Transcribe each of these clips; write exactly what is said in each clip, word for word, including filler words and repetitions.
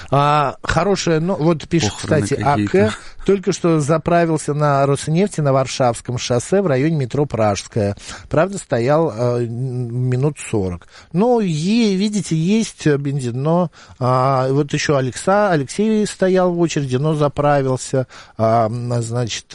А, хорошая, ну, вот пишет, Похороны кстати, какие-то. АК, только что заправился на Роснефти на Варшавском шоссе в районе метро Пражская. Правда, стоял а, минут сорок. Ну, е, видите, есть бензин, но а, вот еще Алекса, Алексей стоял в очереди, но заправился. А, значит,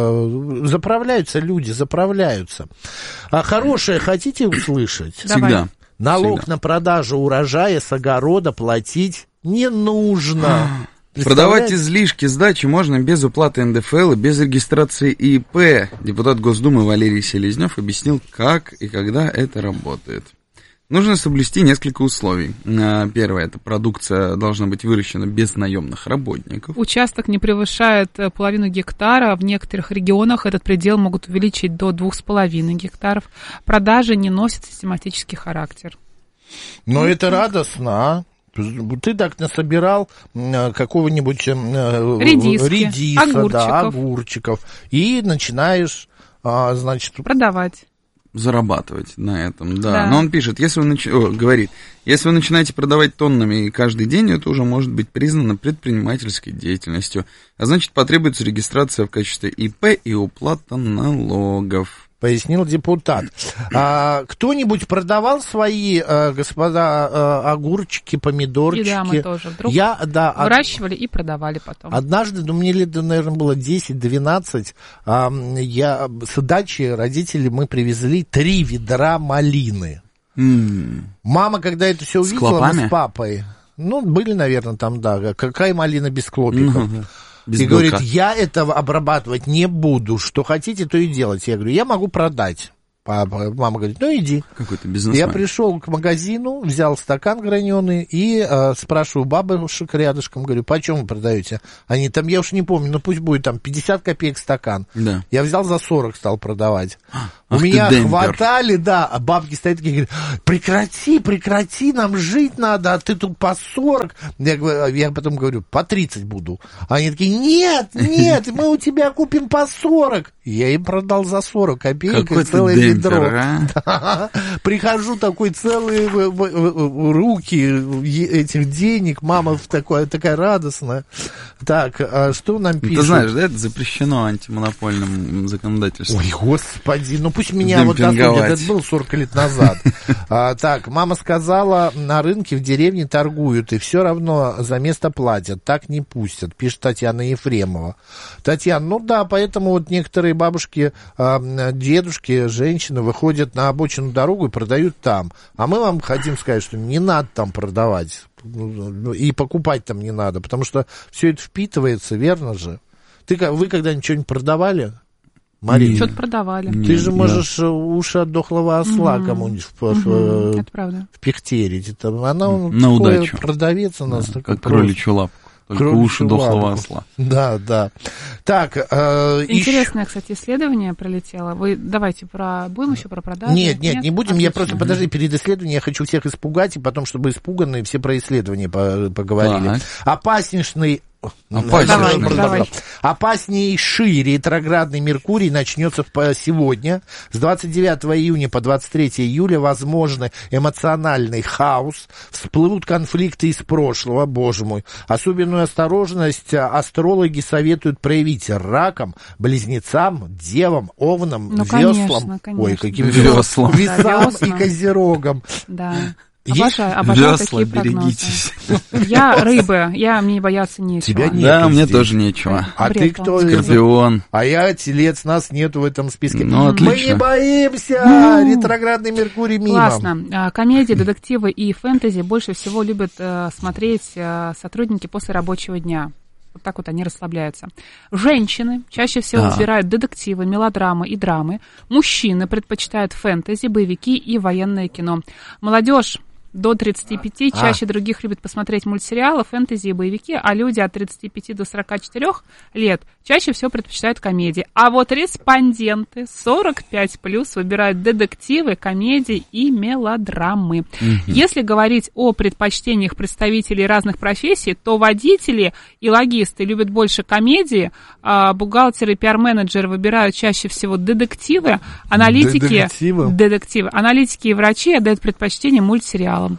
а, заправляются люди, заправляются. А хорошее хотите услышать? Всегда. Налог Всегда. на продажу урожая с огорода платить не нужно. Продавать излишки сдачи можно без уплаты эн дэ эф эл и без регистрации и пэ. Депутат Госдумы Валерий Селезнев объяснил, как и когда это работает. Нужно соблюсти несколько условий. Первое, это продукция должна быть выращена без наемных работников. Участок не превышает половину гектара. В некоторых регионах этот предел могут увеличить до двух с половиной гектаров. Продажи не носят систематический характер. Но вот это так. Радостно, а? Ты так насобирал какого-нибудь Редиски, редиса, огурчиков. Да, огурчиков, и начинаешь, значит... продавать. Зарабатывать на этом, да. да. Но он пишет, если вы нач... О, говорит, если вы начинаете продавать тоннами каждый день, это уже может быть признано предпринимательской деятельностью, а значит, потребуется регистрация в качестве и пэ и уплата налогов. Пояснил депутат. А, кто-нибудь продавал свои, а, господа, а, огурчики, помидорчики? И да, мы тоже. Вдруг Я, да, выращивали и продавали потом. Однажды, ну, мне лет, наверное, было десять-двенадцать, а, я с дачи родители мы привезли три ведра малины. Mm. Мама, когда это все увидела, мы с папой, ну, были, наверное, там, да, какая малина без клопиков. Mm-hmm. Без и белка. Говорит, я этого обрабатывать не буду, что хотите, то и делать. Я говорю, я могу продать. Папа, мама говорит, ну иди. Какой-то бизнесмен. Я пришел к магазину, взял стакан граненый и э, спрашиваю бабушек рядышком, говорю, почем вы продаете? Они там, я уж не помню, ну пусть будет там пятьдесят копеек стакан. Да. Я взял за сорок, стал продавать. Ах, у меня демпер. Хватали, да, а бабки стоят такие, говорят, прекрати, прекрати, нам жить надо, а ты тут по сорок. Я, я потом говорю, по тридцать буду. Они такие, нет, нет, мы у тебя купим по сорок. Я им продал за сорок копеек и целое ведро. А? Да. Прихожу такой, целые руки этих денег, мама такая, такая радостная. Так, а что нам пишут? Ты знаешь, да, это запрещено антимонопольным законодательством. Ой, господи, ну пусть меня вот осудят, это было сорок лет назад. А, так, мама сказала, на рынке в деревне торгуют, и все равно за место платят, так не пустят, пишет Татьяна Ефремова. Татьяна, ну да, поэтому вот некоторые бабушки, дедушки, женщины выходят на обочину дорогу и продают там. А мы вам хотим сказать, что не надо там продавать. И покупать там не надо, потому что все это впитывается, верно же? Ты, вы когда-нибудь что-нибудь продавали? Мария? Что-то продавали. Ты Нет, же можешь да. уши от дохлого осла угу. кому-нибудь угу. впихтерить. Это, она на удачу. Продавец у нас. Да, как кроличью лапку. Только кроличью уши дохлого осла. Да, да. Так, э, интересное, еще... кстати, исследование пролетело. Вы давайте про... Будем еще про продажи? Нет, нет, нет, не будем. Отлично. Я просто, подожди, перед исследованием я хочу всех испугать, и потом, чтобы испуганные все про исследование поговорили. Так. Опаснейший... Давай, давай. Опаснейший ретроградный Меркурий начнется сегодня. С двадцать девятого июня по двадцать третьего июля возможны эмоциональный хаос, всплывут конфликты из прошлого, боже мой. Особенную осторожность астрологи советуют проявить ракам, близнецам, девам, овнам, ну, веслам. Конечно, конечно. Ой, каким веслам. Весам и козерогам. Да. Обожаю, обожаю такие берегитесь. прогнозы. Я рыба, я, мне бояться нечего. Тебя нет да, мне здесь. Тоже нечего. А Бред, ты кто? Скорпион. А я телец, нас нету в этом списке. Ну, Мы не боимся! Ну, ретроградный Меркурий мимо. Классно. Комедии, детективы и фэнтези больше всего любят э, смотреть э, сотрудники после рабочего дня. Вот так вот они расслабляются. Женщины чаще всего да. выбирают детективы, мелодрамы и драмы. Мужчины предпочитают фэнтези, боевики и военное кино. Молодежь до тридцати пяти а. чаще других любят посмотреть мультсериалы, фэнтези и боевики, а люди от тридцати пяти до сорока четырёх лет чаще всего предпочитают комедии. А вот респонденты сорок пять плюс выбирают детективы, комедии и мелодрамы. Mm-hmm. Если говорить о предпочтениях представителей разных профессий, то водители и логисты любят больше комедии, а бухгалтеры и пиар-менеджеры выбирают чаще всего детективы, аналитики, детективы. детективы, аналитики и врачи отдают предпочтение мультсериалам.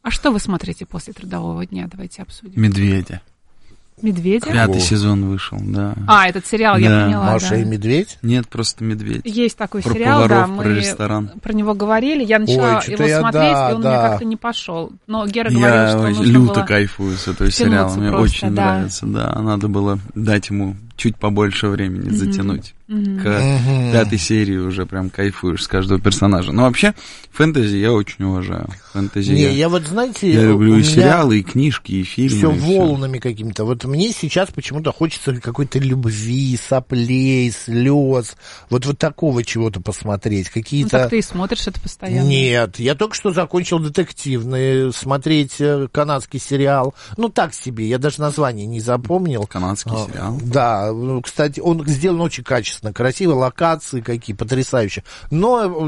А что вы смотрите после трудового дня? Давайте обсудим. «Медведя». «Медведя»? Пятый О. сезон вышел, да. А, этот сериал, да. Я поняла, «Маша да. и медведь»? Нет, просто «Медведь». Есть такой про сериал, поваров, да, мы про ресторан. про него говорили. Я начала Ой, его я, смотреть, да, и он да. мне как-то не пошел. Но Гера я говорил, что нужно люто было кайфую с этого сериала, мне просто, очень да. нравится, да. Надо было дать ему чуть побольше времени, mm-hmm. затянуть. Mm-hmm. К mm-hmm. пятой серии уже прям кайфуешь с каждого персонажа. Но вообще, фэнтези я очень уважаю. Фэнтези Не, я, я вот, знаете... я люблю и сериалы, и книжки, и фильмы. Все и волнами все. Какими-то. Вот мне сейчас почему-то хочется какой-то любви, соплей, слез. Вот, вот такого чего-то посмотреть. Какие-то... Ну, так ты и смотришь это постоянно. Нет, я только что закончил детективный, смотреть канадский сериал. Ну, так себе, я даже название не запомнил. Канадский а, сериал? Да, кстати, он сделан очень качественно, красиво, локации какие, потрясающие. Но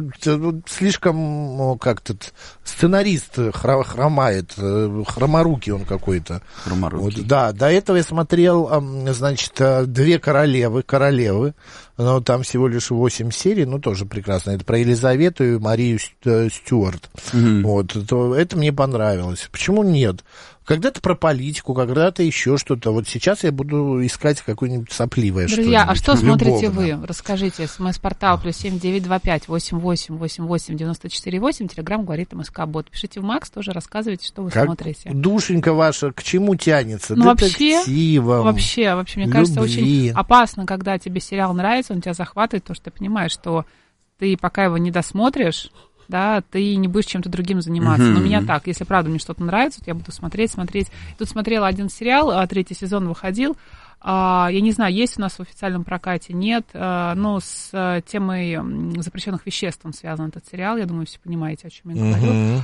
слишком, как-то, сценарист хромает, хроморукий он какой-то. Хроморукий. Вот, да, до этого я смотрел, значит, «Две королевы», королевы. Но там всего лишь восемь серий, ну, тоже прекрасно. Это про Елизавету и Марию Стюарт. Mm-hmm. Вот, то это мне понравилось. Почему нет? Когда-то про политику, когда-то еще что-то. Вот сейчас я буду искать какое-нибудь сопливое что-нибудь. Друзья, а что любовное. Смотрите вы? Расскажите. СМС-портал плюс семь девять два пять восемь восемь восемь восемь девяносто четыре восемь. Телеграм говорит МСК-бот. Пишите в Макс, тоже рассказывайте, что вы как смотрите. Душенька ваша к чему тянется? Ну, Детективам, вообще, вообще, мне любви. Кажется, очень опасно, когда тебе сериал нравится, он тебя захватывает, потому что ты понимаешь, что ты пока его не досмотришь, да, ты не будешь чем-то другим заниматься. Mm-hmm. Но меня так, если правда мне что-то нравится, то я буду смотреть, смотреть. Тут смотрела один сериал, а третий сезон выходил. А, я не знаю, есть у нас в официальном прокате, нет, а, но с а, темой запрещенных веществ он связан, этот сериал. Я думаю, все понимаете, о чем я говорю. Mm-hmm.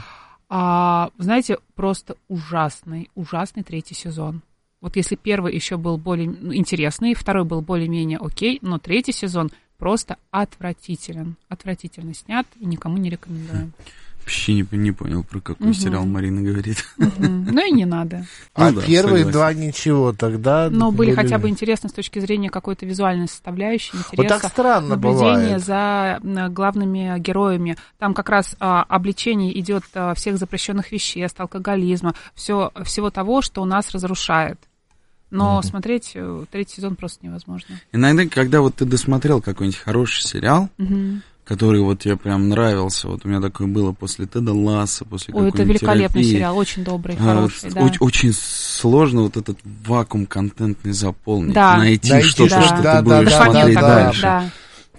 А, знаете, просто ужасный, ужасный третий сезон. Вот если первый еще был более интересный, второй был более-менее окей, но третий сезон просто отвратителен. Отвратительно снят и никому не рекомендую. Вообще не, не понял, про какой угу. сериал Марина говорит. Угу. Ну и не надо. А ну, да, первые согласен. два ничего тогда... Но были хотя бы интересны с точки зрения какой-то визуальной составляющей, интереса, вот так странно наблюдения бывает. за главными героями. Там как раз а, обличение идет а, всех запрещенных веществ, алкоголизма, все, всего того, что нас разрушает. Но mm-hmm. смотреть третий сезон просто невозможно. Иногда, когда вот ты досмотрел какой-нибудь хороший сериал, mm-hmm. который вот тебе прям нравился, вот у меня такое было после Теда Ласса, после Ой, какой-нибудь это великолепный терапии. сериал, очень добрый, хороший, а, да. Очень, очень сложно вот этот вакуум контентный заполнить, да. найти, найти что-то, да. что да, ты да, будешь да, смотреть да, дальше. Да.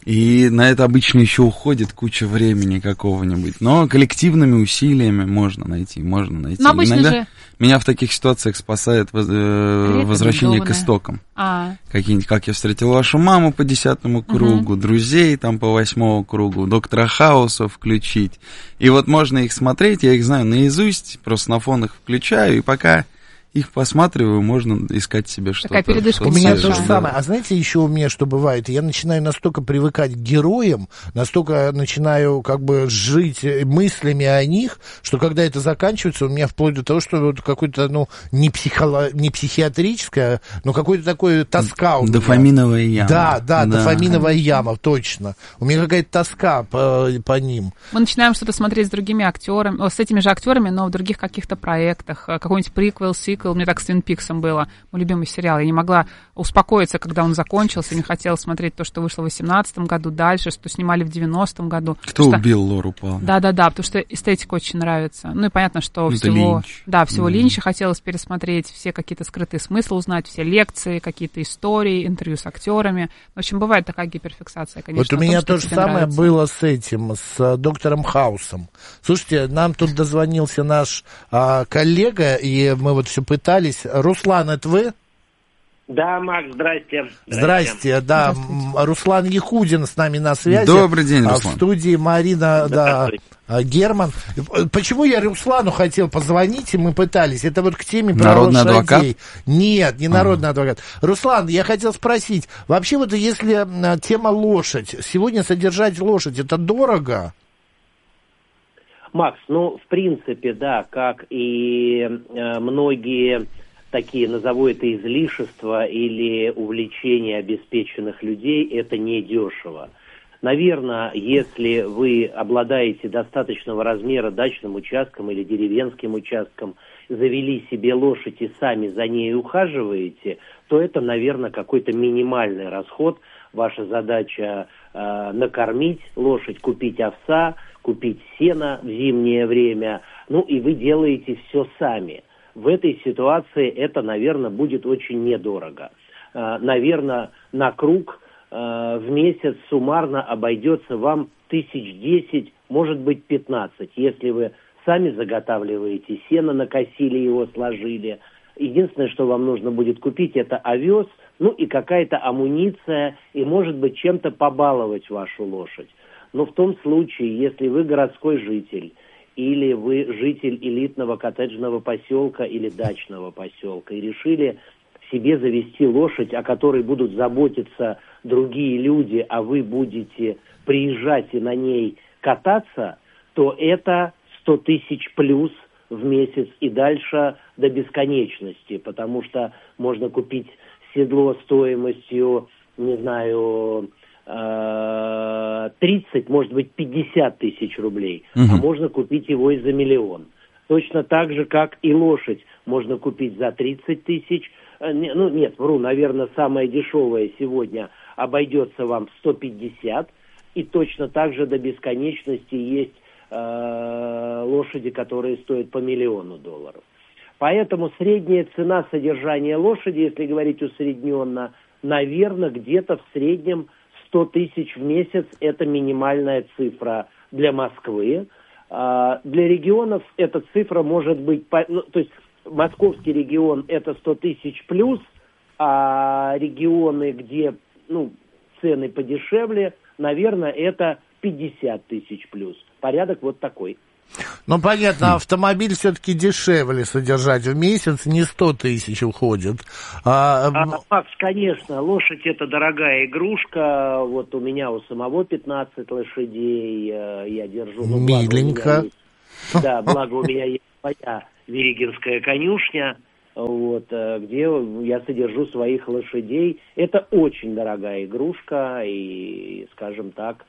И на это обычно еще уходит куча времени какого-нибудь. Но коллективными усилиями можно найти, можно найти. Но обычно Иногда же... меня в таких ситуациях спасает э, возвращение к истокам. А. Какие-нибудь «Как я встретил вашу маму» по десятому кругу, uh-huh. «Друзей» там по восьмому кругу, «Доктора Хауса» включить. И вот можно их смотреть, я их знаю наизусть, просто на фон их включаю, и пока... их посматриваю, можно искать себе что-то. Такая передышка. У меня то же да. самое. А знаете, еще у меня что бывает? Я начинаю настолько привыкать к героям, настолько начинаю как бы жить мыслями о них, что когда это заканчивается, у меня вплоть до того, что вот какое-то, ну, не, психоло... не психиатрическое, но какое-то такое тоска у меня. Дофаминовая яма. Да, да, да, дофаминовая яма, точно. У меня какая-то тоска по, по ним. Мы начинаем что-то смотреть с другими актерами, с этими же актерами, но в других каких-то проектах. Какой-нибудь приквел, сиквел. У меня так с Твин Пиксом было, мой любимый сериал. Я не могла успокоиться, когда он закончился. Мне хотелось смотреть то, что вышло в восемнадцатом году, дальше, что снимали в девяностом году. Кто что... убил Лору Палмер? Да-да-да, потому что эстетика очень нравится. Ну и понятно, что это всего... Линч. Да, всего mm. Линча хотелось пересмотреть, все какие-то скрытые смыслы узнать, все лекции, какие-то истории, интервью с актерами. В общем, бывает такая гиперфиксация, конечно. Вот у меня том, то же самое нравится. было с этим, с доктором Хаусом. Слушайте, нам тут дозвонился наш а, коллега, и мы вот все пытались. Руслан, это вы? Да, Макс, здрасте. Здрасте, здрасте да. Руслан Яхудин с нами на связи. Добрый день, Руслан. В студии Марина, да, Герман. Почему я Руслану хотел позвонить, и мы пытались? Это вот к теме про народный лошадей. Адвокат? Нет, не народный ага. адвокат. Руслан, я хотел спросить, вообще вот если тема лошадь, сегодня содержать лошадь, это дорого? Макс, ну, в принципе, да, как и э, многие такие, назову это, излишества или увлечения обеспеченных людей, это недешево. Наверное, если вы обладаете достаточного размера дачным участком или деревенским участком, завели себе лошадь и сами за ней ухаживаете, то это, наверное, какой-то минимальный расход. Ваша задача э, накормить лошадь, купить овса, купить сено в зимнее время, ну и вы делаете все сами. В этой ситуации это, наверное, будет очень недорого. Э, наверное, на круг в месяц суммарно обойдется вам тысяч десять, может быть пятнадцать, если вы сами заготавливаете сено, накосили его, сложили. Единственное, что вам нужно будет купить, это овес, ну и какая-то амуниция, и, может быть, чем-то побаловать вашу лошадь. Но в том случае, если вы городской житель, или вы житель элитного коттеджного поселка или дачного поселка, и решили себе завести лошадь, о которой будут заботиться другие люди, а вы будете приезжать и на ней кататься, то это сто тысяч плюс в месяц и дальше до бесконечности, потому что можно купить седло стоимостью, не знаю, тридцать, может быть, пятьдесят тысяч рублей, угу. а можно купить его и за миллион. Точно так же, как и лошадь можно купить за тридцать тысяч. Ну, нет, вру, наверное, самое дешевое сегодня обойдется вам в сто пятьдесят, и точно так же до бесконечности есть э, лошади, которые стоят по миллиону долларов. Поэтому средняя цена содержания лошади, если говорить усредненно, наверное, где-то в среднем сто тысяч в месяц – это минимальная цифра для Москвы. Э, для регионов эта цифра может быть, ну, то есть московский регион – это сто тысяч плюс, а регионы, где ну, цены подешевле, наверное, это пятьдесят тысяч плюс. Порядок вот такой. Ну, понятно, автомобиль все-таки дешевле содержать в месяц, не сто тысяч уходит. А, а, Макс, конечно, лошадь это дорогая игрушка. Вот у меня у самого пятнадцать лошадей, я держу. Ну, миленько. Есть, да, благо у меня есть своя Веригинская конюшня, вот, где я содержу своих лошадей. Это очень дорогая игрушка, и, скажем так,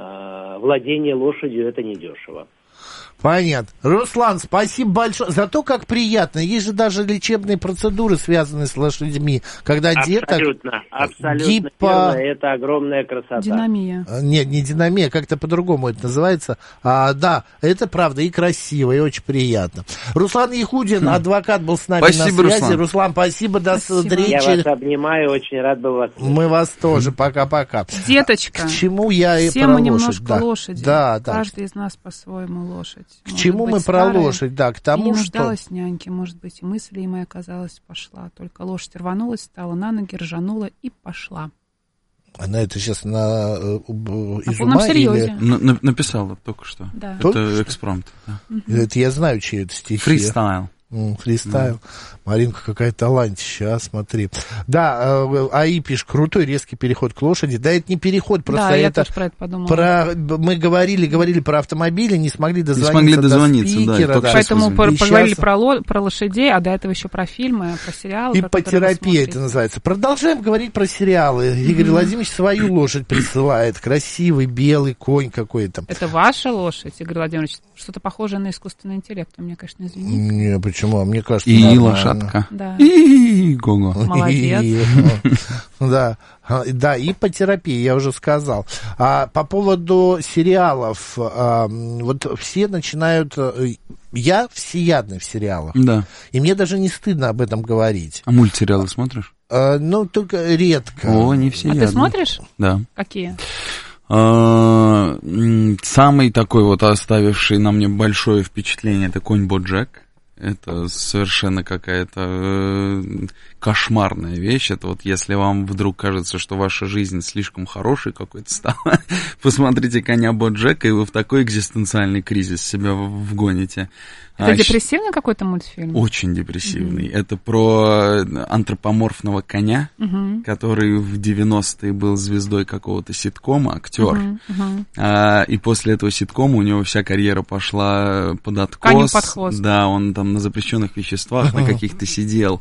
владение лошадью это недешево. Понятно. Руслан, спасибо большое. Зато как приятно. Есть же даже лечебные процедуры, связанные с лошадьми, когда абсолютно, деток... Абсолютно, гипо... верно. Это огромная красота. Динамия. Нет, не динамия, как-то по-другому это называется. А, да, это правда и красиво, и очень приятно. Руслан Яхудин, адвокат, был с нами спасибо, на связи. Руслан, Руслан спасибо, до встречи. Я вас обнимаю, очень рад был вас слышать. Мы вас тоже, пока-пока. Деточка, к чему я и все про мы лошадь. немножко да. лошади. Да, да. Каждый из нас по-своему лошадь. К может чему быть, мы про старая, лошадь? Да, к тому, и не что... нуждалась няньки, может быть, и мысль им оказалась пошла. Только лошадь рванулась, встала на ноги, ржанула и пошла. Она это сейчас на, э, из на ума серьезе. или... На, написала только что. Да. Это только экспромт. Да. Угу. Это я знаю, чьи это стихи. Фристайл. Фристайл. Mm. Маринка какая талантища, а, смотри. Да, АИ пишет, крутой резкий переход к лошади. Да, это не переход, просто да, это... я тоже про это подумала. Про... Мы говорили, говорили про автомобили, не смогли дозвониться, не смогли дозвониться до спикера. Да, да. Поэтому по- поговорили сейчас... про, ло... про лошадей, а до этого еще про фильмы, про сериалы. Ипотерапия это называется. Продолжаем говорить про сериалы. Mm-hmm. Игорь Владимирович свою лошадь присылает. Красивый белый конь какой-то. Это ваша лошадь, Игорь Владимирович? Что-то похожее на искусственный интеллект. Вы мне, конечно, извините. Не, почему? Мне кажется, и нормально. Лошадка. Да. И Гого. Молодец. Да, да, ипотерапия, я уже сказал. А по поводу сериалов, а, вот все начинают... Я всеядный в сериалах. Да. И мне даже не стыдно об этом говорить. А мультсериалы смотришь? А, ну, только редко. О, не всеядный. А ты смотришь? Да. Какие? А, самый такой вот оставивший на мне большое впечатление — это «Конь Боджек». Это совершенно какая-то э, кошмарная вещь. Это вот если вам вдруг кажется, что ваша жизнь слишком хорошей какой-то стала, посмотрите «Коня Боджека», и вы в такой экзистенциальный кризис себя вгоните. Это а, депрессивный какой-то мультфильм? Очень депрессивный. Mm-hmm. Это про антропоморфного коня, mm-hmm. который в девяностые был звездой какого-то ситкома, актер. Mm-hmm. Mm-hmm. А, и после этого ситкома у него вся карьера пошла под откос. Коню под хвост. Да, он там там на запрещенных веществах, на каких-то сидел,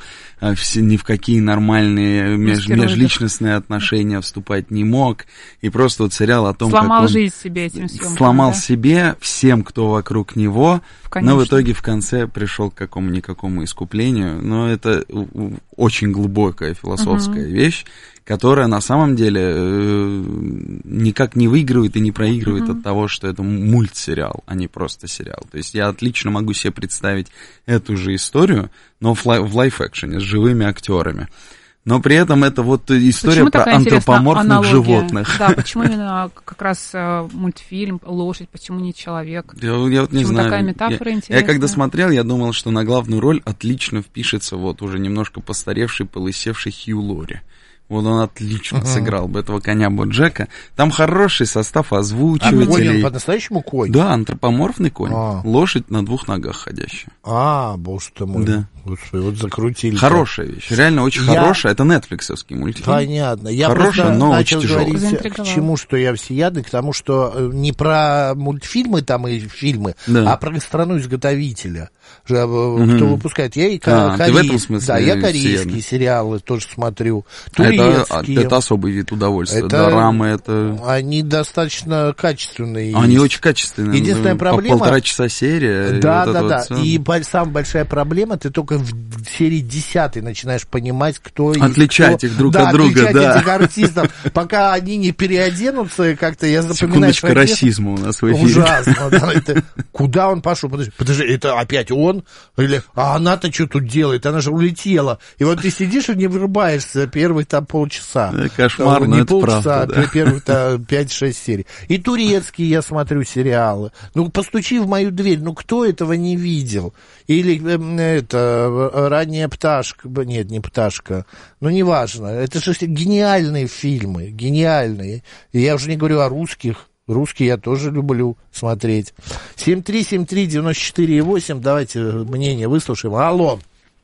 ни в какие нормальные меж, межличностные отношения вступать не мог, и просто вот сериал о том, сломал как он жизнь себе этим съемкам, сломал да? себе, всем, кто вокруг него, Конечно. но в итоге в конце пришел к какому-никакому искуплению, но это очень глубокая философская uh-huh. вещь, которая на самом деле э, никак не выигрывает и не проигрывает uh-huh. от того, что это мультсериал, а не просто сериал. То есть я отлично могу себе представить эту же историю, но в, лай- в лайф-экшене с живыми актерами. Но при этом это вот история про антропоморфных животных. Да, почему именно как раз э, мультфильм, лошадь, почему не человек? Я, я вот не почему знаю. такая метафора я, интересная? Я когда смотрел, я думал, что на главную роль отлично впишется вот уже немножко постаревший, полысевший Хью Лори. Вот он отлично uh-huh. сыграл бы этого коня Боджека. Там хороший состав озвучивателей. А конь он по-настоящему конь? Да, антропоморфный конь. А. Лошадь на двух ногах ходящая. А, боже ты мой. Да. Господи, вот закрутили. Хорошая вещь, реально очень я... хорошая. Это нетфликсовский мультфильм. Понятно. Я Хорошая, но начал очень тяжелая. говорить к чему, что я всеядный, к тому, что не про мультфильмы там и фильмы, да. а про страну изготовителя. Кто mm-hmm. выпускает. Я и а, корей... ты в этом смысле да, я корейские всеядный. Сериалы тоже смотрю. Это, это особый вид удовольствия. Это, дорамы это... Они достаточно качественные. Они есть. Очень качественные. Единственная проблема... По полтора часа серия. Да, вот да, да. Вот и самая большая проблема, ты только в серии десятой начинаешь понимать, кто... Отличать кто... их друг да, от друга, отличать да. этих артистов. Пока они не переоденутся, как-то я запоминаю... Секундочка расизма у нас в эфире. Ужасно. Да, это... Куда он пошел? Подожди, подожди, это опять он? Или, а она-то что тут делает? Она же улетела. И вот ты сидишь и не вырубаешься первые там полчаса. Да, кошмар, но не это полчаса, правда, да. первые пять-шесть серий. И турецкие я смотрю сериалы. Ну, постучи в мою дверь. Ну, кто этого не видел? Или э, это, ранняя пташка. Нет, не пташка. Ну, неважно. Это же гениальные фильмы. Гениальные. И я уже не говорю о русских. Русские я тоже люблю смотреть. семь три семь три девять четыре восемь. Давайте мнение выслушаем. Алло.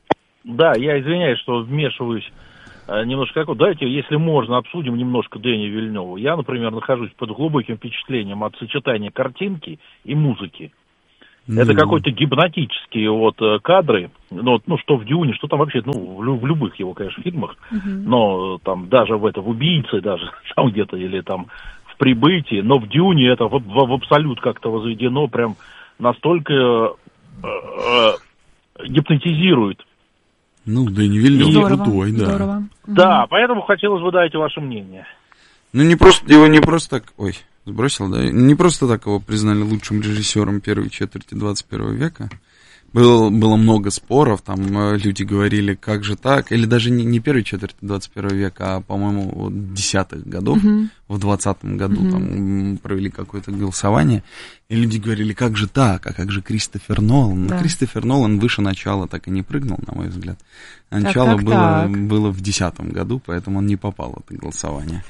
Да, я извиняюсь, что вмешиваюсь немножко. Давайте, если можно, обсудим немножко Дэни Вильнёва. Я, например, нахожусь под глубоким впечатлением от сочетания картинки и музыки. Mm. Это какой-то гипнотические вот кадры, ну, ну что в «Дюне», что там вообще, ну, в, в любых его, конечно, фильмах, mm-hmm. но там даже в это, в «Убийце», даже там где-то, или там в «Прибытии», но в «Дюне» это в, в, в абсолют как-то возведено, прям настолько э, э, гипнотизирует. Ну, да и не Вильнёв крутой, да. Здорово. Да, поэтому хотелось бы дать ваше мнение. Ну, не просто, его не просто так, ой, сбросил, да, не просто так его признали лучшим режиссером первой четверти двадцать первого века. Было, было много споров, там люди говорили, как же так, или даже не, не первой четверти двадцать первого века, а, по-моему, вот десятых годов, uh-huh. в двадцатом году uh-huh. там провели какое-то голосование, и люди говорили, как же так, а как же Кристофер Нолан? Да. Но Кристофер Нолан выше начала так и не прыгнул, на мой взгляд. Начало так, так, было, так. было в десятом году, поэтому он не попал в это голосование.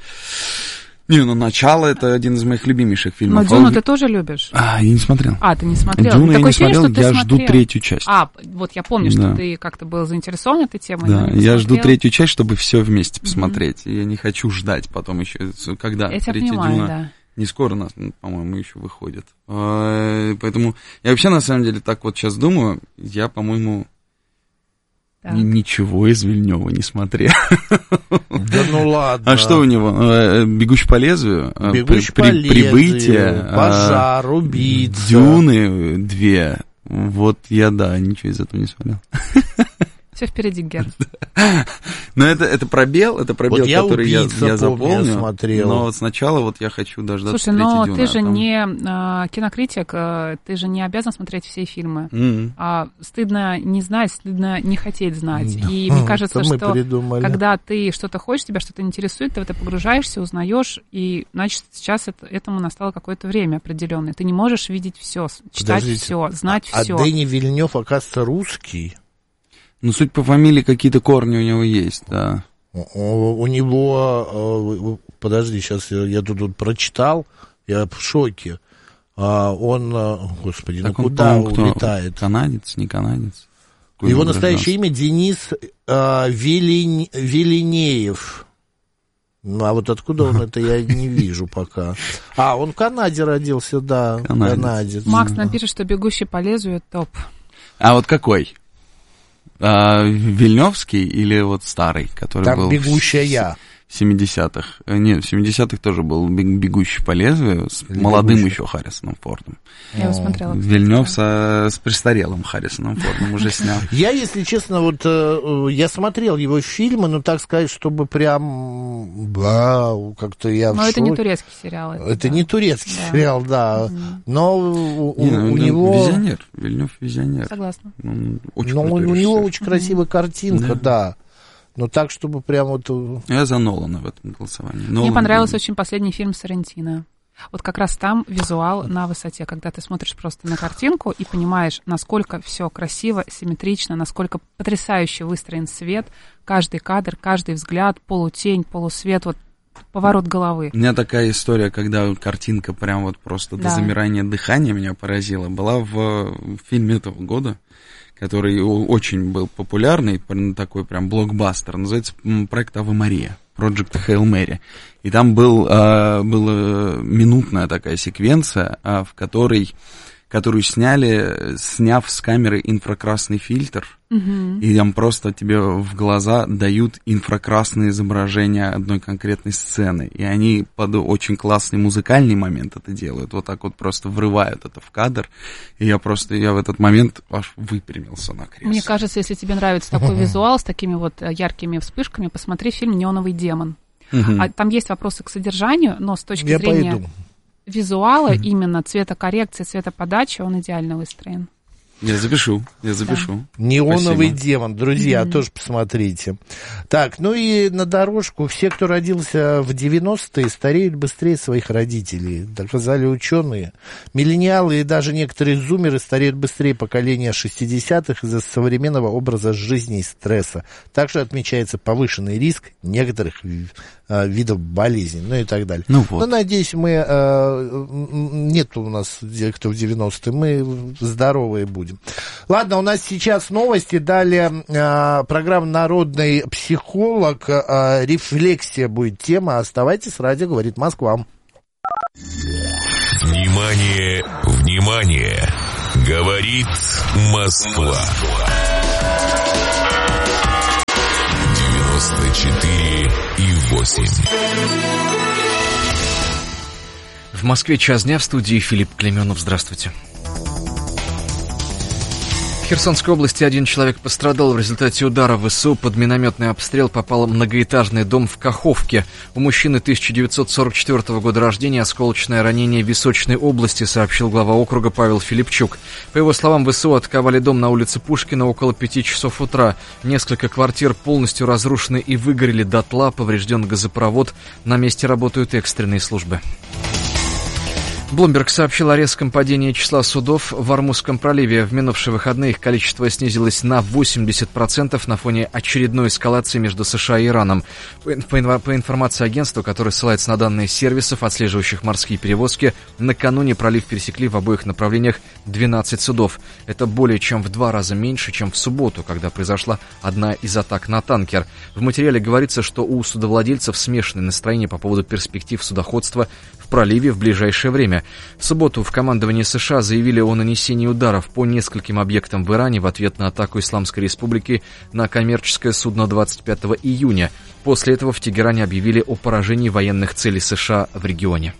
Не, ну «Начало» — это один из моих любимейших фильмов. Но «Дюну» ты тоже любишь? А, я не смотрел. А, ты не смотрел? «Дюну» я не ощущение, смотрел, я смотрел. жду третью часть. А, вот я помню, да. что ты как-то был заинтересован этой темой. Да, я смотрел. жду третью часть, чтобы все вместе посмотреть. Mm-hmm. Я не хочу ждать потом еще, когда я третья понимаю, «Дюна». Да. Не скоро, нас, по-моему, еще выходит. Поэтому я вообще, на самом деле, так вот сейчас думаю, я, по-моему... Так. Ничего из Вильнёва не смотрел. Да ну ладно. А что у него? «Бегущий по лезвию», «Бегущий при, по лезвию», «Прибытие», «Пожар», «Убийца», «Дюны» две. Вот я, да, ничего из этого не смотрел. Все впереди, Гер. Но это, это пробел, это пробел, вот я который я, я запомнил. Я смотрел. Но вот сначала вот я хочу дождаться. Слушай, но Дюна, ты же там... не а, кинокритик, а, ты же не обязан смотреть все фильмы. Mm-hmm. А, стыдно не знать, стыдно не хотеть знать. И мне кажется, что придумали. Когда ты что-то хочешь, тебя что-то интересует, ты в это погружаешься, узнаешь, и значит сейчас это, этому настало какое-то время определенное. Ты не можешь видеть все, читать все, знать а, все. А Дэни Вильнёв, оказывается, русский. Ну, суть по фамилии, какие-то корни у него есть, да. У, у него, подожди, сейчас я, я тут, тут прочитал, я в шоке. А он, господи, так ну он, куда улетает? Кто? Канадец, не канадец? Какой его настоящее имя Денис а, Велин, Велинеев. Ну, а вот откуда он, это я не вижу пока. А, он в Канаде родился, да, канадец. канадец. Макс нам пишет, что «Бегущий по лезвию» топ. А вот какой? А, Вильнёвский или вот старый, который там был... «Бегущая я». В семидесятых. Нет, в семидесятых тоже был «Бегущий по лезвию» с Или молодым бегущий. еще Харрисоном Фордом. Я его смотрела. Вильнёв с, с престарелым Харрисоном Фордом уже снял. Я, если честно, вот я смотрел его фильмы, но так сказать, чтобы прям вау, как-то я. Но это не турецкий сериал. Это не турецкий сериал, да. Но у него. Визионер. Вильнёв визионер. Согласна. Но у него очень красивая картинка, да. Но так, чтобы прям вот... Я за Нолана в этом голосовании. Нолан... Мне понравился очень последний фильм Соррентино. Вот как раз там визуал на высоте, когда ты смотришь просто на картинку и понимаешь, насколько все красиво, симметрично, насколько потрясающе выстроен свет, каждый кадр, каждый взгляд, полутень, полусвет, вот поворот головы. У меня такая история, когда картинка прям вот просто да. до замирания дыхания меня поразила, была в, в фильме этого года, который очень был популярный, такой прям блокбастер, называется проект «Ave Maria», Project Hail Mary. И там был, а, была минутная такая секвенция, а, в которой, которую сняли, сняв с камеры инфракрасный фильтр, угу. и там просто тебе в глаза дают инфракрасные изображения одной конкретной сцены. И они под очень классный музыкальный момент это делают, вот так вот просто врывают это в кадр. И я просто, я в этот момент аж выпрямился на кресле. Мне кажется, если тебе нравится такой визуал с такими вот яркими вспышками, посмотри фильм «Неоновый демон». Угу. А там есть вопросы к содержанию, но с точки я зрения... пойду. Визуала, mm-hmm. именно цветокоррекции, цветоподачи, он идеально выстроен. Я запишу, я запишу. Да. «Неоновый демон», друзья, mm-hmm. тоже посмотрите. Так, ну и на дорожку. Все, кто родился в девяностые, стареют быстрее своих родителей, доказали ученые. Миллениалы и даже некоторые зумеры стареют быстрее поколения шестидесятых из-за современного образа жизни и стресса. Также отмечается повышенный риск некоторых видов болезней, ну и так далее. Ну, вот. Но, надеюсь, мы... Э, нет у нас кто в девяностые, мы здоровые будем. Ладно, у нас сейчас новости. Далее э, программа «Народный психолог». Э, рефлексия будет тема. Оставайтесь с радио «Говорит Москва». Внимание, внимание! Говорит Москва. девяносто четыре и восемь. В Москве час дня, в студии Филипп Клеменов. Здравствуйте. В Херсонской области один человек пострадал в результате удара ВСУ. Под минометный обстрел попал многоэтажный дом в Каховке. У мужчины тысяча девятьсот сорок четвёртого года рождения, осколочное ранение в височной области, сообщил глава округа Павел Филипчук. По его словам, ВСУ атаковали дом на улице Пушкина около пяти часов утра. Несколько квартир полностью разрушены и выгорели дотла, поврежден газопровод. На месте работают экстренные службы. Bloomberg сообщил о резком падении числа судов в Ормузском проливе. В минувшие выходные их количество снизилось на восемьдесят процентов на фоне очередной эскалации между США и Ираном. По, по, по информации агентства, которое ссылается на данные сервисов, отслеживающих морские перевозки, накануне пролив пересекли в обоих направлениях двенадцать судов. Это более чем в два раза меньше, чем в субботу, когда произошла одна из атак на танкер. В материале говорится, что у судовладельцев смешанные настроения по поводу перспектив судоходства в проливе в ближайшее время. В субботу в командовании США заявили о нанесении ударов по нескольким объектам в Иране в ответ на атаку Исламской Республики на коммерческое судно двадцать пятого июня. После этого в Тегеране объявили о поражении военных целей США в регионе.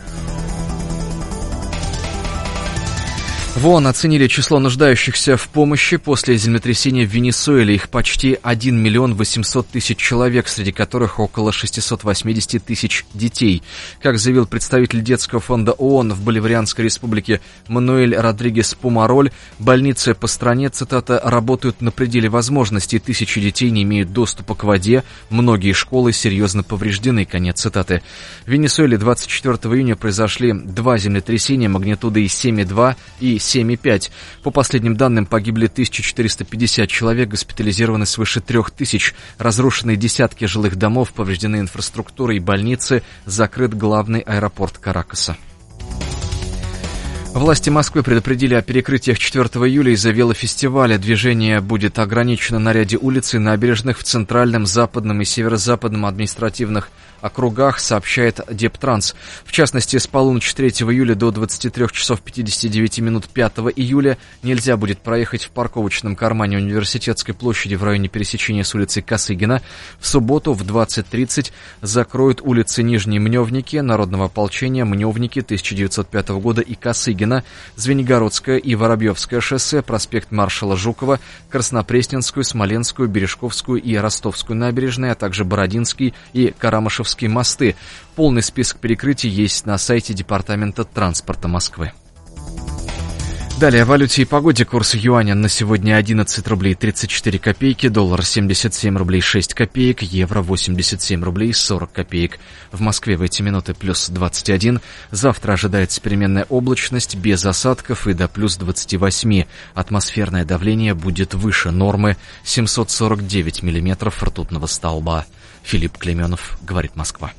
В ООН оценили число нуждающихся в помощи после землетрясения в Венесуэле. Их почти один миллион восемьсот тысяч человек, среди которых около шестьсот восемьдесят тысяч детей. Как заявил представитель детского фонда ООН в Боливарианской республике Мануэль Родригес Пумароль, больницы по стране, цитата, работают на пределе возможностей. Тысячи детей не имеют доступа к воде, многие школы серьезно повреждены, конец цитаты. В Венесуэле двадцать четвёртого июня произошли два землетрясения магнитудой семь и два и семь и пять. По последним данным, погибли тысяча четыреста пятьдесят человек, госпитализированы свыше трех тысяч, разрушены десятки жилых домов, повреждены инфраструктура и больницы, закрыт главный аэропорт Каракаса. Власти Москвы предупредили о перекрытиях четвёртого июля из-за велофестиваля. Движение будет ограничено на ряде улиц и набережных в центральном, западном и северо-западном административных округах, сообщает Дептранс. В частности, с полуночи третьего июля до двадцати трёх часов пятидесяти девяти минут пятого июля нельзя будет проехать в парковочном кармане Университетской площади в районе пересечения с улицей Косыгина. В субботу в двадцать тридцать закроют улицы Нижние Мневники, Народного ополчения, Мневники тысяча девятьсот пятого года и Косыгина, Звенигородское и Воробьевское шоссе, проспект маршала Жукова, Краснопресненскую, Смоленскую, Бережковскую и Ростовскую набережные, а также Бородинский и Карамышевский мосты. Полный список перекрытий есть на сайте Департамента транспорта Москвы. Далее о валюте и погоде. Курс юаня на сегодня одиннадцать рублей тридцать четыре копейки, доллар семьдесят семь рублей шесть копеек, евро восемьдесят семь рублей сорок копеек. В Москве в эти минуты плюс двадцать один. Завтра ожидается переменная облачность без осадков и до плюс двадцати восьми. Атмосферное давление будет выше нормы семьсот сорок девять миллиметров ртутного столба. Филипп Клейменов, говорит Москва.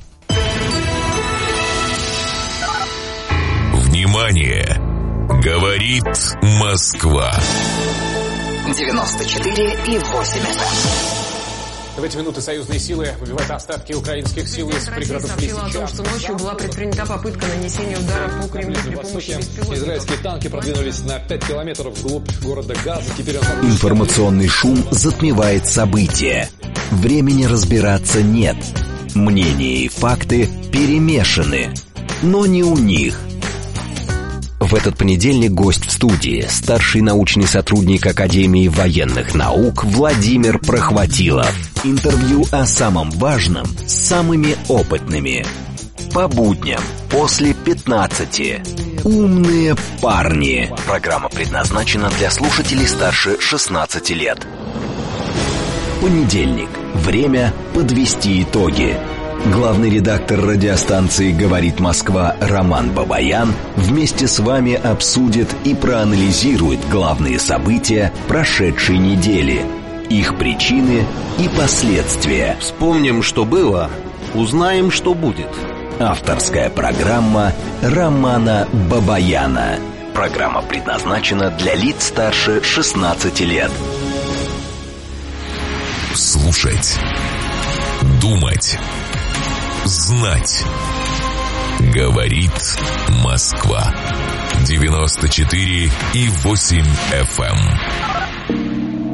Внимание! Говорит Москва. девяносто четыре и восемь эф эм. В эти минуты союзные силы выбивают остатки украинских сил из пригородов Лисичанска. Сообщила о том, что ночью была предпринята попытка нанесения удара по Кремлю при помощи беспилотников. Израильские танки продвинулись на пять километров вглубь города Газа. Теперь он... Информационный шум затмевает события. Времени разбираться нет. Мнения и факты перемешаны. Но не у них. В этот понедельник гость в студии, старший научный сотрудник Академии военных наук Владимир Прохватилов. Интервью о самом важном с самыми опытными. По будням после пятнадцати. Умные парни. Программа предназначена для слушателей старше шестнадцати лет. Понедельник. Время подвести итоги. Главный редактор радиостанции «Говорит Москва» Роман Бабаян вместе с вами обсудит и проанализирует главные события прошедшей недели, их причины и последствия. Вспомним, что было, узнаем, что будет. Авторская программа Романа Бабаяна. Программа предназначена для лиц старше шестнадцати лет. Слушать, думать, знать. Говорит Москва. девяносто четыре и восемь эф эм.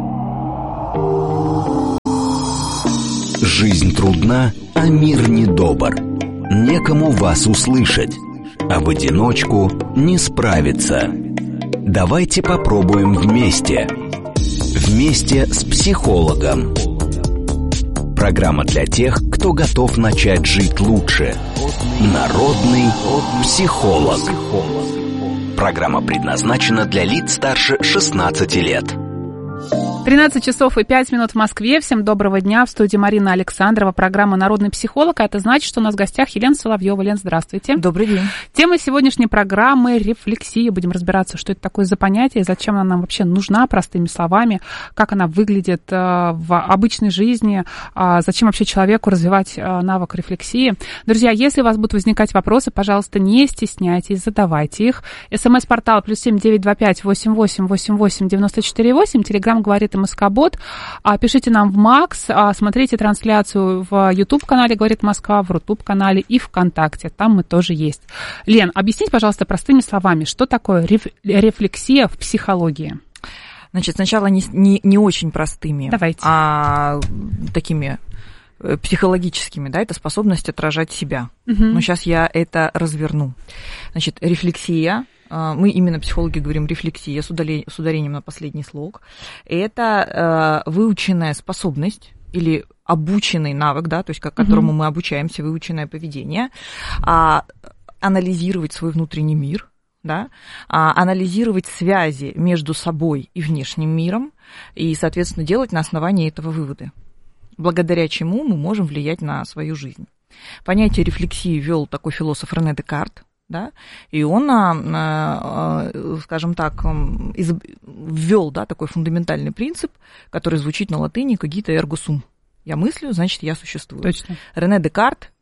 Жизнь трудна, а мир недобр. Некому вас услышать, а в одиночку не справиться. Давайте попробуем вместе. Вместе с психологом. Программа для тех, кто готов начать жить лучше. Народный психолог. Программа предназначена для лиц старше шестнадцати лет. тринадцать часов и пять минут в Москве. Всем доброго дня. В студии Марина Александрова. Программа «Народный психолог». А это значит, что у нас в гостях Елена Соловьева. Лен, здравствуйте. Добрый день. Тема сегодняшней программы — рефлексия. Будем разбираться, что это такое за понятие, зачем она нам вообще нужна, простыми словами, как она выглядит в обычной жизни, зачем вообще человеку развивать навык рефлексии. Друзья, если у вас будут возникать вопросы, пожалуйста, не стесняйтесь, задавайте их. СМС-портал плюс семь девять два пять восемь восемь восемь восемь девяносто четыре восемь. Телеграм говорит МСК-бот. Пишите нам в Макс, смотрите трансляцию в YouTube-канале «Говорит Москва», в Рутуб-канале и ВКонтакте. Там мы тоже есть. Лен, объясните, пожалуйста, простыми словами, что такое реф- рефлексия в психологии? Значит, сначала не, не, не очень простыми, Давайте. а такими психологическими, да, это способность отражать себя. Угу. Но сейчас я это разверну. Значит, рефлексия. Мы именно, психологи, говорим рефлексия с ударением на последний слог. Это э, выученная способность или обученный навык, да, то есть к которому mm-hmm. мы обучаемся, выученное поведение, а, анализировать свой внутренний мир, да, а, анализировать связи между собой и внешним миром и, соответственно, делать на основании этого выводы, благодаря чему мы можем влиять на свою жизнь. Понятие рефлексии ввел такой философ Рене Декарт. Да? И он, скажем так, ввел, да, такой фундаментальный принцип, который звучит на латыни «cogito ergo sum». Я мыслю, значит, я существую. Точно. Рене Декарт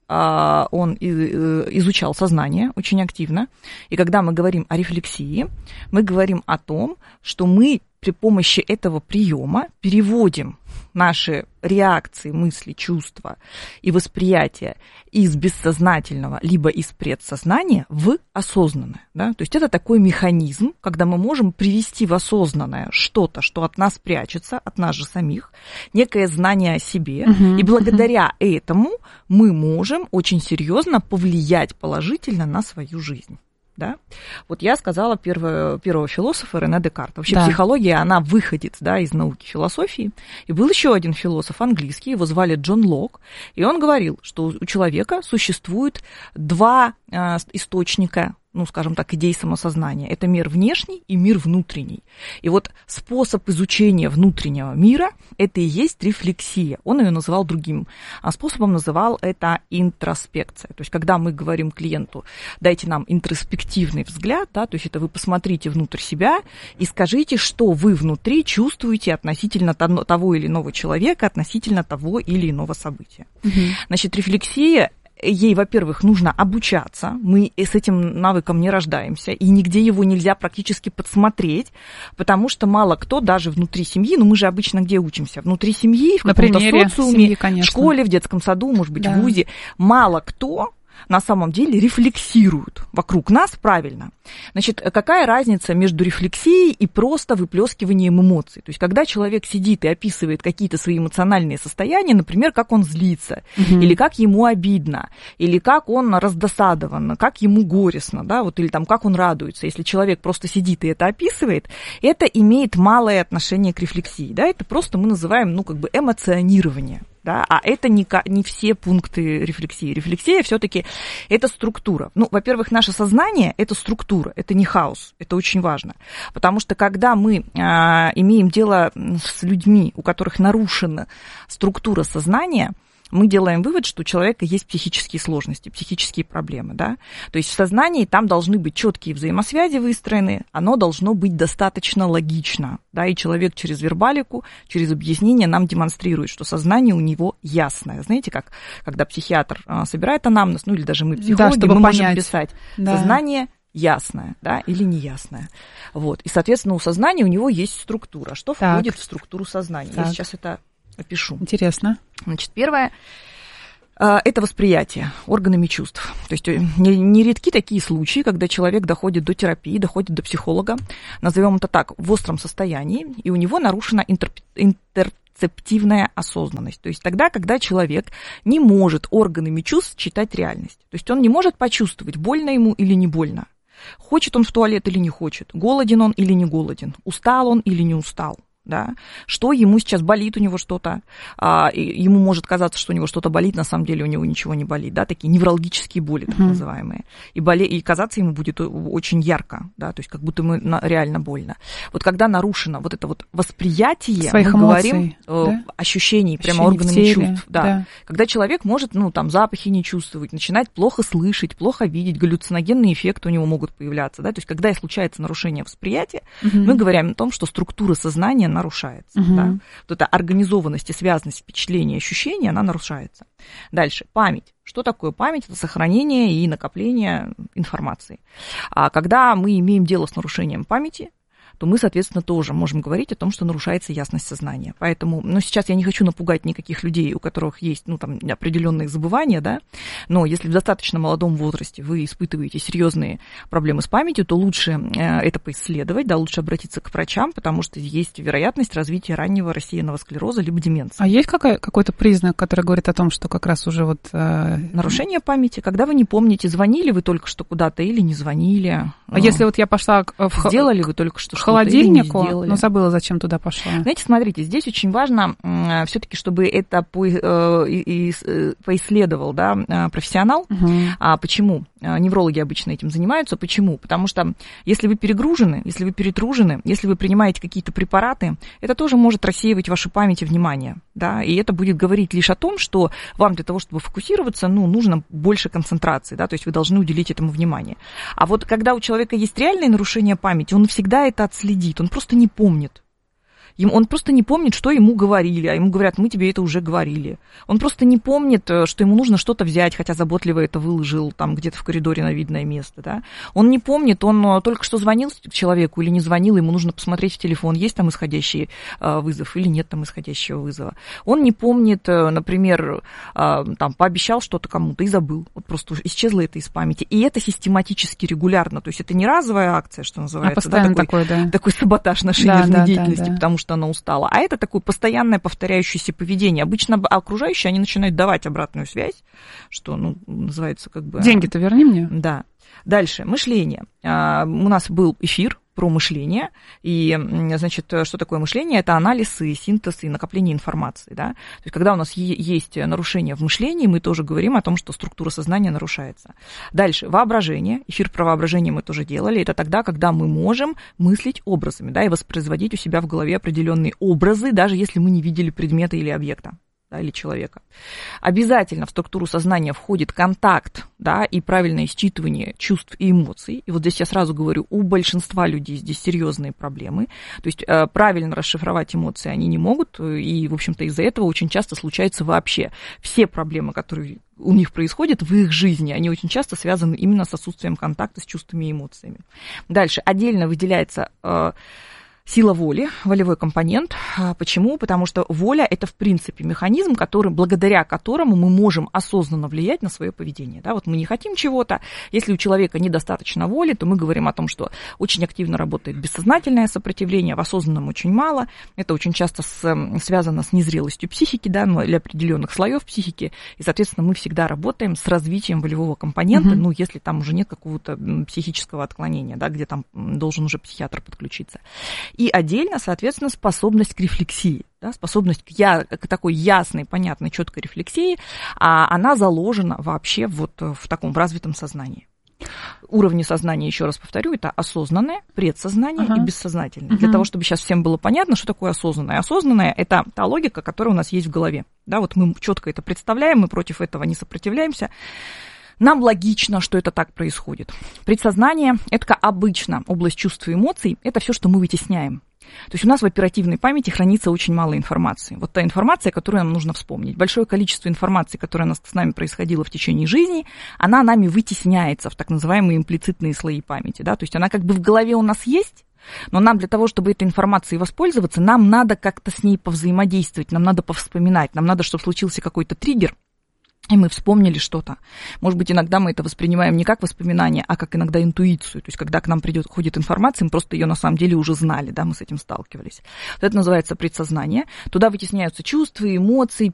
он изучал сознание очень активно. И когда мы говорим о рефлексии, мы говорим о том, что мы при помощи этого приема переводим наши реакции, мысли, чувства и восприятия из бессознательного либо из предсознания в осознанное. Да? То есть это такой механизм, когда мы можем привести в осознанное что-то, что от нас прячется, от нас же самих, некое знание о себе. Uh-huh, и благодаря uh-huh. этому мы можем очень серьезно повлиять положительно на свою жизнь. Да? Вот я сказала первого, первого философа Рене Декарта. Вообще да. психология, она выходит, да, из науки философии. И был еще один философ английский, его звали Джон Лок, и он говорил, что у человека существует два э, источника, ну, скажем так, идей самосознания. Это мир внешний и мир внутренний. И вот способ изучения внутреннего мира – это и есть рефлексия. Он ее называл другим способом, называл это интроспекция. То есть, когда мы говорим клиенту, дайте нам интроспективный взгляд, да, то есть это вы посмотрите внутрь себя и скажите, что вы внутри чувствуете относительно того или иного человека, относительно того или иного события. Угу. Значит, рефлексия – ей, во-первых, нужно обучаться, мы с этим навыком не рождаемся, и нигде его нельзя практически подсмотреть, потому что мало кто, даже внутри семьи, ну мы же обычно где учимся? Внутри семьи, в каком-то социуме, семьи, в школе, в детском саду, может быть, да. в вузе. Мало кто на самом деле рефлексируют вокруг нас правильно. Значит, какая разница между рефлексией и просто выплескиванием эмоций? То есть, когда человек сидит и описывает какие-то свои эмоциональные состояния, например, как он злится, угу. или как ему обидно, или как он раздосадован, как ему горестно, да, вот, или там, как он радуется. Если человек просто сидит и это описывает, это имеет малое отношение к рефлексии, да, это просто мы называем, ну, как бы эмоционирование. Да, а это не, не все пункты рефлексии. Рефлексия все-таки это структура. Ну, во-первых, наше сознание – это структура, это не хаос, это очень важно. Потому что когда мы а, имеем дело с людьми, у которых нарушена структура сознания, мы делаем вывод, что у человека есть психические сложности, психические проблемы, да. То есть в сознании там должны быть четкие взаимосвязи выстроены, оно должно быть достаточно логично, да, и человек через вербалику, через объяснение нам демонстрирует, что сознание у него ясное. Знаете, как когда психиатр а, собирает анамнез, ну или даже мы, психологи, да, мы понять. Можем писать да. сознание ясное, да, или неясное. Вот. И, соответственно, у сознания у него есть структура. Что так. входит в структуру сознания? Так. Я сейчас это опишу. Интересно. Значит, первое – это восприятие органами чувств. То есть нередки такие случаи, когда человек доходит до терапии, доходит до психолога, назовем это так, в остром состоянии, и у него нарушена интерцептивная осознанность. То есть тогда, когда человек не может органами чувств читать реальность. То есть он не может почувствовать, больно ему или не больно. Хочет он в туалет или не хочет, голоден он или не голоден, устал он или не устал. Да, что ему сейчас болит, у него что-то, а, ему может казаться, что у него что-то болит, на самом деле у него ничего не болит, да, такие неврологические боли, так mm-hmm. называемые, и, боле... и казаться ему будет очень ярко, да, то есть как будто ему реально больно. Вот когда нарушено вот это вот восприятие, своих мы эмоций, говорим, да? ощущений, прямо ощущений органами чувств, да. да, когда человек может, ну, там, запахи не чувствовать, начинать плохо слышать, плохо видеть, галлюциногенные эффекты у него могут появляться, да, то есть когда случается нарушение восприятия, mm-hmm. мы говорим о том, что структура сознания нарушается. Угу. Да? Вот эта организованность и связанность впечатлений и ощущений, она нарушается. Дальше. Память. Что такое память? Это сохранение и накопление информации. А когда мы имеем дело с нарушением памяти, то мы, соответственно, тоже можем говорить о том, что нарушается ясность сознания. Поэтому, ну, сейчас я не хочу напугать никаких людей, у которых есть, ну, там, определенные забывания, да, но если в достаточно молодом возрасте вы испытываете серьезные проблемы с памятью, то лучше это поисследовать, да, лучше обратиться к врачам, потому что есть вероятность развития раннего рассеянного склероза либо деменции. А есть какой- какой-то признак, который говорит о том, что как раз уже вот... Э... Нарушение памяти, когда вы не помните, звонили вы только что куда-то или не звонили. А если вот я пошла... В... Сделали вы только что к холодильнику, но забыла, зачем туда пошла. Знаете, смотрите, здесь очень важно э, все-таки, чтобы это по, э, и, э, поисследовал, да, профессионал. Угу. А почему? Неврологи обычно этим занимаются. Почему? Потому что если вы перегружены, если вы перетружены, если вы принимаете какие-то препараты, это тоже может рассеивать вашу память и внимание. Да? И это будет говорить лишь о том, что вам для того, чтобы фокусироваться, ну, нужно больше концентрации, да? То есть вы должны уделить этому внимание. А вот когда у человека есть реальные нарушения памяти, он всегда это отследит, он просто не помнит. Он просто не помнит, что ему говорили, а ему говорят, мы тебе это уже говорили. Он просто не помнит, что ему нужно что-то взять, хотя заботливо это выложил там где-то в коридоре на видное место. Да? Он не помнит, он только что звонил человеку или не звонил, ему нужно посмотреть в телефон, есть там исходящий вызов или нет там исходящего вызова. Он не помнит, например, там, пообещал что-то кому-то и забыл. Вот просто исчезло это из памяти. И это систематически, регулярно. То есть это не разовая акция, что называется, а постоянно да, такой, такой, да. такой саботаж нашей да, нервной да, деятельности, да, да. потому что она устала. А это такое постоянное повторяющееся поведение. Обычно окружающие, они начинают давать обратную связь, что, ну, называется как бы... Деньги-то верни мне. Да. Дальше, мышление. У нас был эфир про мышление, и, значит, что такое мышление? Это анализ и синтез и накопление информации, да. То есть, когда у нас е- есть нарушение в мышлении, мы тоже говорим о том, что структура сознания нарушается. Дальше, воображение. Эфир про воображение мы тоже делали. Это тогда, когда мы можем мыслить образами, да, и воспроизводить у себя в голове определенные образы, даже если мы не видели предмета или объекта. Да, или человека. Обязательно в структуру сознания входит контакт, да, и правильное считывание чувств и эмоций. И вот здесь я сразу говорю, у большинства людей здесь серьезные проблемы. То есть э, правильно расшифровать эмоции они не могут, и, в общем-то, из-за этого очень часто случаются вообще все проблемы, которые у них происходят в их жизни, они очень часто связаны именно с отсутствием контакта с чувствами и эмоциями. Дальше отдельно выделяется... Э, Сила воли, волевой компонент. Почему? Потому что воля – это, в принципе, механизм, который, благодаря которому мы можем осознанно влиять на свое поведение. Да, вот мы не хотим чего-то. Если у человека недостаточно воли, то мы говорим о том, что очень активно работает бессознательное сопротивление, в осознанном очень мало. Это очень часто с, связано с незрелостью психики, да, для определенных слоев психики. И, соответственно, мы всегда работаем с развитием волевого компонента, mm-hmm. ну, если там уже нет какого-то психического отклонения, да, где там должен уже психиатр подключиться. И отдельно, соответственно, способность к рефлексии, да, способность к, я, к такой ясной, понятной, четкой рефлексии, а она заложена вообще вот в таком в развитом сознании. Уровни сознания, еще раз повторю, это осознанное, предсознание uh-huh. и бессознательное. Uh-huh. Для того, чтобы сейчас всем было понятно, что такое осознанное. Осознанное – это та логика, которая у нас есть в голове. Да, вот мы четко это представляем, мы против этого не сопротивляемся. Нам логично, что это так происходит. Предсознание – это обычно область чувств и эмоций, это все, что мы вытесняем. То есть у нас в оперативной памяти хранится очень мало информации. Вот та информация, которую нам нужно вспомнить. Большое количество информации, которая с нами происходила в течение жизни, она нами вытесняется в так называемые имплицитные слои памяти. Да? То есть она как бы в голове у нас есть, но нам для того, чтобы этой информацией воспользоваться, нам надо как-то с ней повзаимодействовать, нам надо повспоминать, нам надо, чтобы случился какой-то триггер, и мы вспомнили что-то. Может быть, иногда мы это воспринимаем не как воспоминание, а как иногда интуицию. То есть, когда к нам придет, ходит информация, мы просто ее на самом деле уже знали, да, мы с этим сталкивались. Вот это называется предсознание. Туда вытесняются чувства, эмоции,